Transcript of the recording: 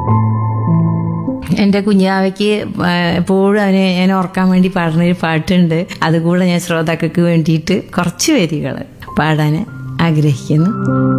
എൻ്റെ കുഞ്ഞാവയ്ക്ക് എപ്പോഴും അവനെ ഞാൻ ഓർക്കാൻ വേണ്ടി പാടുന്നൊരു പാട്ടുണ്ട്. അതുകൂടെ ഞാൻ ശ്രോതാക്കൾക്ക് വേണ്ടിയിട്ട് കുറച്ച് വരികൾ പാടാൻ ആഗ്രഹിക്കുന്നു.